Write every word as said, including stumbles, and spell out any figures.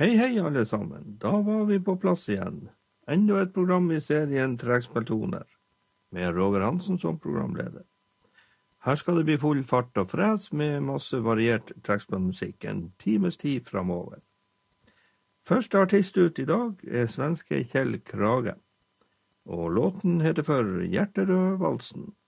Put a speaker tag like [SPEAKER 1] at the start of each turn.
[SPEAKER 1] Hei, hei alle sammen. Da var vi på plass igjen. Enda et program i serien Trekkspilltoner, med Roger Hansen som programleder. Her skal det bli full fart og fres med masse variert trekkspillmusikk en times tid framover. Første artist ut i dag er svenske Kjell Krage, og låten heter for Hjerterød valsen.